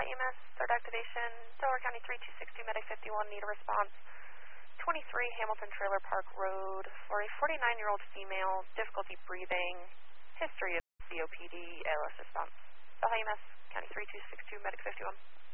Baja EMS, third activation, Delaware County 3262, medic 51, need a response. 23 Hamilton Trailer Park Road for a 49-year-old female, difficulty breathing, history of COPD, ALS response. Baja EMS, County 3262, medic 51.